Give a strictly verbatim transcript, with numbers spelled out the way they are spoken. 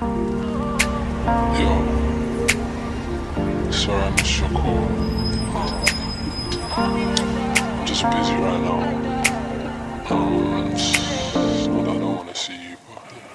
Yo, sorry I missed your call. I'm just busy right now.